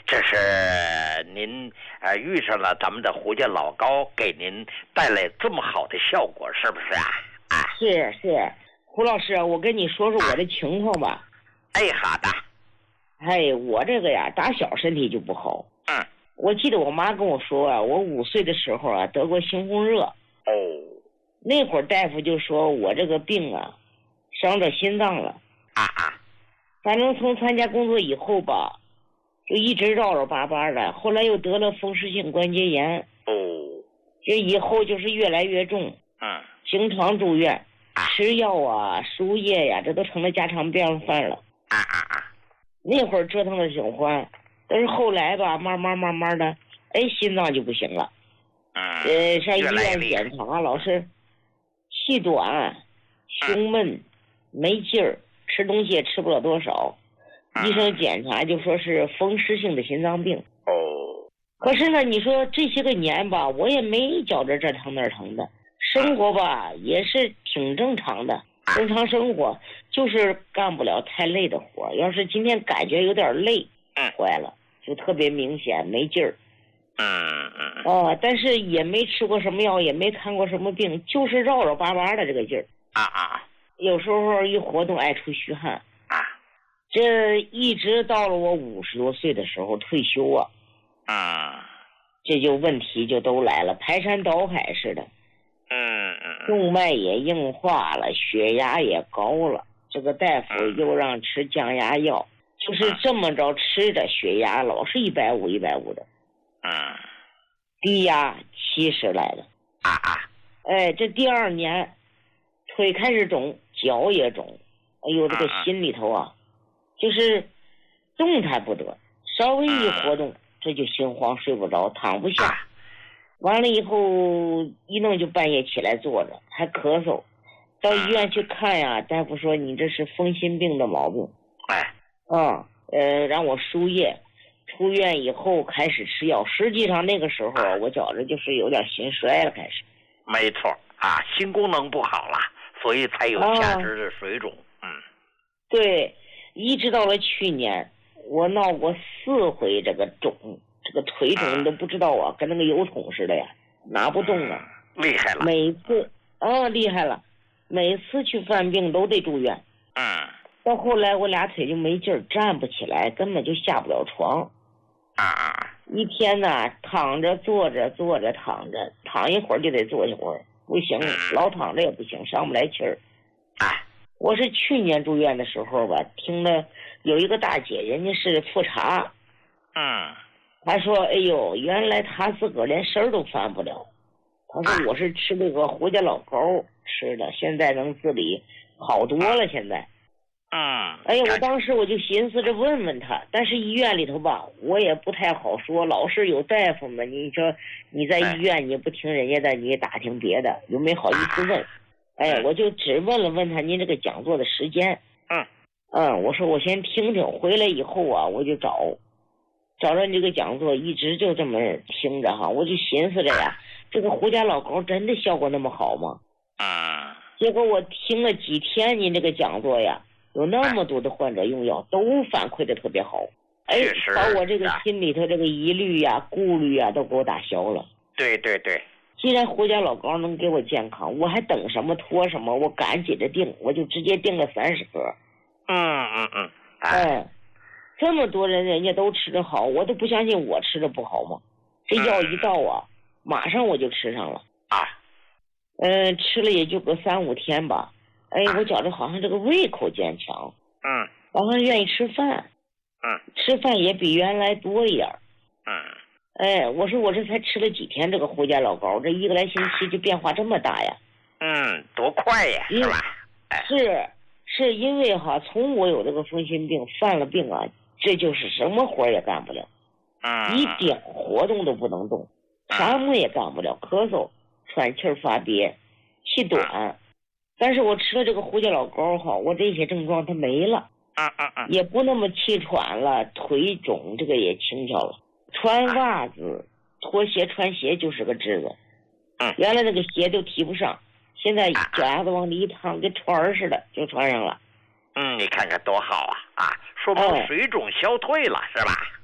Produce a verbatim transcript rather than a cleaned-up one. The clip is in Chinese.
这是您呃遇上了咱们的胡家老高，给您带来这么好的效果，是不是啊？啊， 是是，胡老师，我跟你说说我的情况吧。 哎，好的。 哎，我这个呀，打小身体就不好。 嗯。 我记得我妈跟我说啊，我五岁的时候啊得过猩红热。 哦。 那会儿大夫就说我这个病啊，伤着心脏了。 啊啊。 反正从参加工作以后吧，就一直绕绕巴巴的，后来又得了风湿性关节炎。 哦。 这以后就是越来越重。 嗯。 经常住院，吃药啊、输液呀、啊，这都成了家常便饭了。 啊啊啊！ 那会儿折腾的挺欢，但是后来吧，慢慢慢慢的，哎，心脏就不行了。 嗯。 呃，上医院检查，老是气短、胸闷、没劲儿，吃东西也吃不了多少。医生检查就说是风湿性的心脏病。 哦。 可是呢，你说这些个年吧，我也没觉着这疼那疼的，生活吧也是挺正常的。正常生活就是干不了太累的活，要是今天感觉有点累， 嗯， 坏了，就特别明显没劲儿。 嗯嗯。 哦，但是也没吃过什么药，也没看过什么病，就是绕绕巴巴的这个劲儿。 啊啊。 有时候一活动爱出虚汗。 啊。 这一直到了我五十多岁的时候退休啊。 啊。 这就问题就都来了，排山倒海似的。 嗯嗯， 动脉也硬化了，血压也高了，这个大夫又让吃降压药，就是这么着吃着，血压老是一百五一百五的。 嗯。 低压七十来的。 啊啊。 哎，这第二年腿开始肿，脚也肿，哎呦，这个心里头啊，就是动弹不得，稍微一活动这就心慌，睡不着，躺不下。完了以后一弄就半夜起来坐着，还咳嗽，到医院去看呀，大夫说你这是风心病的毛病。 哎。 嗯，呃，让我输液。出院以后开始吃药，实际上那个时候我觉着就是有点心衰了，开始。 没错啊，心功能不好了，所以才有下肢的水肿。啊、嗯。 对，一直到了去年，我闹过四回这个肿。这个腿肿你都不知道啊，跟那个油桶似的呀，拿不动啊， 厉害了。 每次哦厉害了，每次去犯病都得住院。 嗯。 到后来我俩腿就没劲儿，站不起来，根本就下不了床。 啊。 一天呢，躺着坐着坐着躺着，躺一会儿就得坐一会儿，不行，老躺着也不行，上不来气儿。 哎。 我是去年住院的时候吧，听了有一个大姐，人家是复查。 嗯。 他说：“哎呦，原来他自个儿连身儿都翻不了。他说我是吃那个胡家老高吃的，现在能自理好多了。现在， 嗯， 哎呀，我当时我就寻思着问问他，但是医院里头吧，我也不太好说，老是有大夫们，你说你在医院你不听人家的，你也打听别的，又没好意思问。哎，我就只问了问他您这个讲座的时间。 嗯嗯，我说我先听听，回来以后啊，我就找。”找着这个讲座，一直就这么听着哈，我就寻思着呀，这个胡家老高真的效果那么好吗？ 啊！ 结果我听了几天您这个讲座呀，有那么多的患者用药都反馈的特别好，哎，把我这个心里头这个疑虑呀、顾虑呀都给我打消了。 对对对， 既然胡家老高能给我健康，我还等什么拖什么？我赶紧着定，我就直接定了三十盒。 嗯嗯嗯， 哎。这么多人人家都吃得好，我都不相信我吃的不好吗？这药一到啊，嗯、马上我就吃上了啊。 嗯，吃了也就个三五天吧。哎，我觉着好像这个胃口坚强， 嗯， 好像愿意吃饭， 嗯， 吃饭也比原来多一点。 嗯， 哎，我说我这才吃了几天这个胡家老高，这一个来星期就变化这么大呀？ 嗯，多快呀，是吧？ 是，是因为哈，从我有这个风心病犯了病啊。这就是什么活也干不了， 嗯， 一点活动都不能动，啥么也干不了，咳嗽、喘气儿、发憋、气短。但是我吃了这个胡家老高哈，我这些症状它没了， 嗯嗯嗯， 也不那么气喘了，腿肿这个也轻巧了。穿袜子、拖鞋、穿鞋就是个治子， 嗯， 原来那个鞋都提不上，现在脚丫子往里一趟，跟穿儿似的就穿上了。 嗯，你看看多好啊啊！说明水肿消退了，是吧？